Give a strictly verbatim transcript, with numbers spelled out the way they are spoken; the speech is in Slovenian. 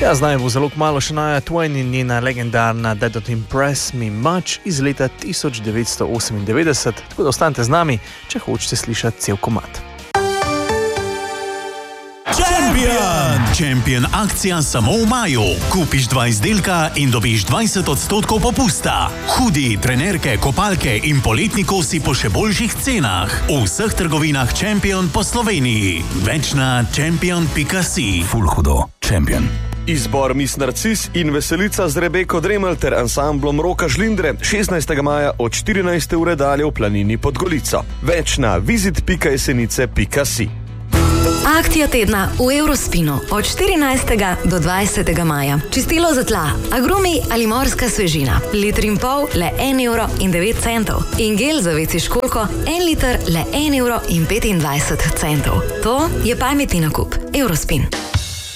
Ja, z nami bo zelo kmalu Shania Twain in njena legendarna That Don't Impress Me Much iz leta tisoč devetsto osemindevetdeset, tako da ostanite z nami, če hočete slišati cel komad. Champion! Champion akcija samo v maju. Kupiš dva izdelka in dobiš dvajset odstotkov popusta. Hudi, trenerke, kopalke in poletni kosi po še boljših cenah. V vseh trgovinah Champion po Sloveniji. Več na champion pika si. Ful hudo. Champion. Izbor Miss Narcis in Veselica z Rebeko Dremelj ter ansamblom Roka Žlindre šestnajstega maja od štirinajste ure dalje v Planini pod Golico. Več na visit pika jesenice pika si. Akcija tedna v Eurospinu od štirinajstega do dvajsetega maja. Čistilo za tla, agrumi ali morska svežina. Litr in pol le en evro in devet centov. In gel za veci školjko en liter le en evro in petindvajset centov. To je pametni nakup. Eurospin.